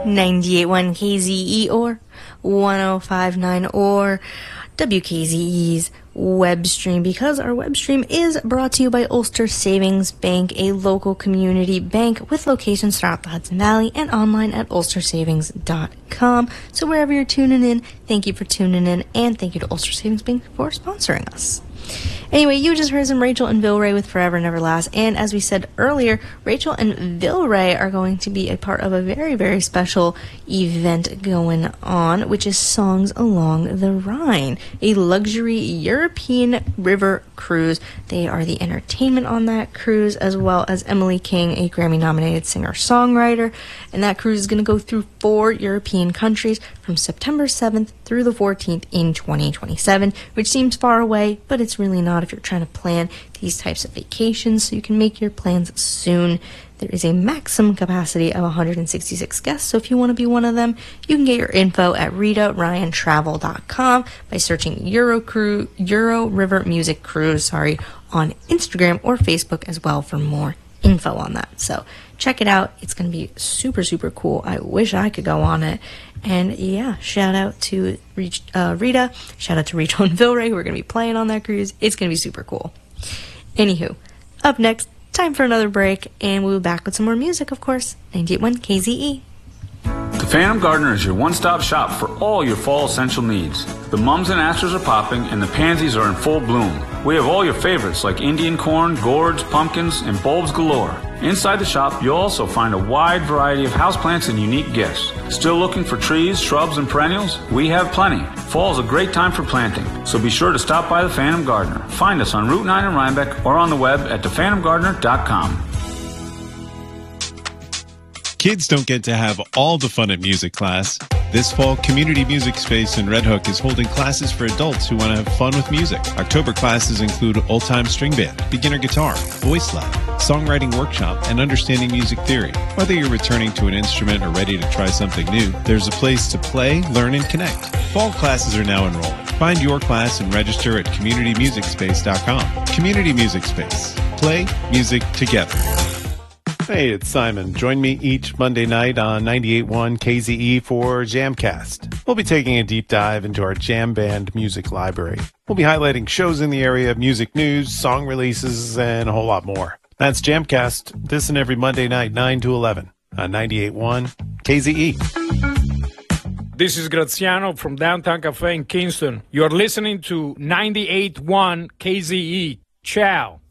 98.1 KZE or 105.9 or WKZE's web stream, because our web stream is brought to you by Ulster Savings Bank, a local community bank with locations throughout the Hudson Valley and online at ulstersavings.com. So wherever you're tuning in, thank you for tuning in, and thank you to Ulster Savings Bank for sponsoring us. Anyway, you just heard some Rachel and Vilray with Forever Never Last, and as we said earlier, Rachel and Vilray are going to be a part of a very, very special event going on, which is Songs Along the Rhine, a luxury European river cruise. They are the entertainment on that cruise, as well as Emily King, a Grammy-nominated singer-songwriter, and that cruise is going to go through 4 European countries from September 7th through the 14th in 2027, which seems far away, but it's really not if you're trying to plan these types of vacations, so you can make your plans soon. There is a maximum capacity of 166 guests, so if you want to be one of them, you can get your info at RitaRyanTravel.com by searching Euro River Music Cruise, on Instagram or Facebook as well for more info on that. So check it out. It's going to be super, super cool. I wish I could go on it. And yeah, shout out to Rita, shout out to Rachel and Vilray, who are going to be playing on that cruise. It's going to be super cool. Anywho, up next, time for another break, and we'll be back with some more music, of course. 98.1 KZE. The Phantom Gardener is your one-stop shop for all your fall essential needs. The mums and asters are popping, and the pansies are in full bloom. We have all your favorites like Indian corn, gourds, pumpkins, and bulbs galore. Inside the shop, you'll also find a wide variety of houseplants and unique gifts. Still looking for trees, shrubs, and perennials? We have plenty. Fall is a great time for planting, so be sure to stop by the Phantom Gardener. Find us on Route 9 in Rhinebeck or on the web at thephantomgardener.com. Kids don't get to have all the fun at music class. This fall, Community Music Space in Red Hook is holding classes for adults who want to have fun with music. October classes include old-time string band, beginner guitar, voice lab, songwriting workshop, and understanding music theory. Whether you're returning to an instrument or ready to try something new, there's a place to play, learn, and connect. Fall classes are now enrolling. Find your class and register at communitymusicspace.com. Community Music Space. Play music together. Hey, it's Simon. Join me each Monday night on 98.1 KZE for Jamcast. We'll be taking a deep dive into our jam band music library. We'll be highlighting shows in the area, music news, song releases, and a whole lot more. That's Jamcast, this and every Monday night, 9 to 11 on 98.1 KZE. This is Graziano from Downtown Cafe in Kingston. You're listening to 98.1 KZE. Ciao.